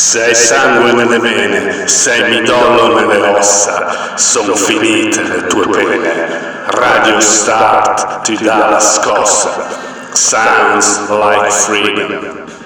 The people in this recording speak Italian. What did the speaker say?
Sei sangue nelle vene, sei midollo nelle ossa, son finite le tue pene. Radio Start ti dà la scossa. Sounds like freedom.